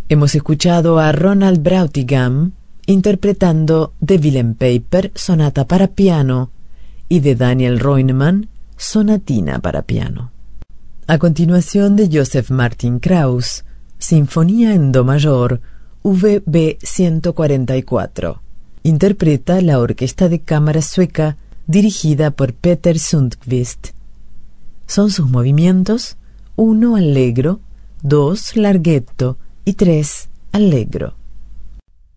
Hemos escuchado a Ronald Brautigam interpretando de Willem Pijper, Sonata para piano, y de Daniel Reunemann, Sonatina para piano. A continuación, de Joseph Martin Krauss, Sinfonía en Do mayor, VB 144. Interpreta la Orquesta de Cámara Sueca, dirigida por Peter Sundqvist. Son sus movimientos: 1 allegro, 2 larghetto y 3 allegro.